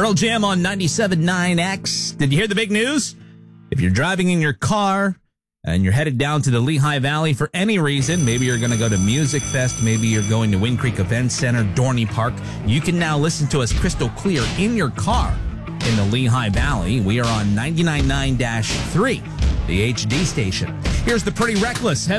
Pearl Jam on 97.9 X. Did you hear the big news? If you're driving in your car and you're headed down to the Lehigh Valley for any reason, maybe you're going to go to Music Fest, maybe you're going to Wind Creek Event Center, Dorney Park, you can now listen to us crystal clear in your car in the Lehigh Valley. We are on 99.9-3, the HD station. Here's the Pretty Reckless.